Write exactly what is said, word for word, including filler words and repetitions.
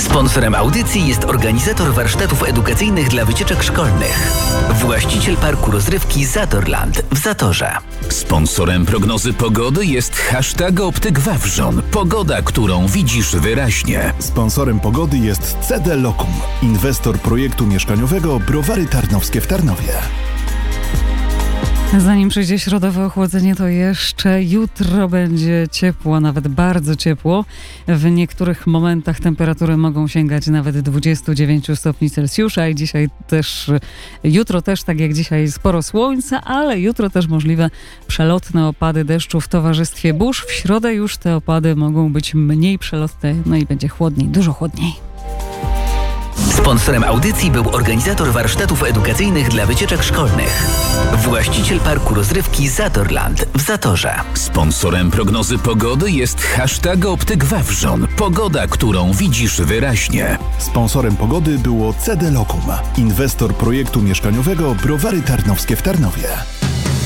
Sponsorem audycji jest organizator warsztatów edukacyjnych dla wycieczek szkolnych. Właściciel parku rozrywki Zatorland w Zatorze. Sponsorem prognozy pogody jest hashtag Optyk Wawrzon. Pogoda, którą widzisz wyraźnie. Sponsorem pogody jest C D Lokum, inwestor projektu mieszkaniowego Browary Tarnowskie w Tarnowie. Zanim przyjdzie środowe ochłodzenie, to jeszcze jutro będzie ciepło, nawet bardzo ciepło. W niektórych momentach temperatury mogą sięgać nawet dwadzieścia dziewięć stopni Celsjusza i dzisiaj też, jutro też, tak jak dzisiaj, sporo słońca, ale jutro też możliwe przelotne opady deszczu w towarzystwie burz. W środę już te opady mogą być mniej przelotne, no i będzie chłodniej, dużo chłodniej. Sponsorem audycji był organizator warsztatów edukacyjnych dla wycieczek szkolnych. Właściciel parku rozrywki Zatorland w Zatorze. Sponsorem prognozy pogody jest hashtag Optyk Wawrzon. Pogoda, którą widzisz wyraźnie. Sponsorem pogody było C D Lokum, inwestor projektu mieszkaniowego Browary Tarnowskie w Tarnowie.